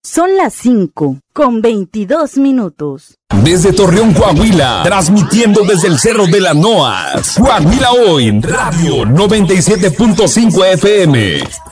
Son las 5:22. Desde Torreón, Coahuila, transmitiendo desde el Cerro de la Noas. Coahuila Hoy, Radio 97.5 FM.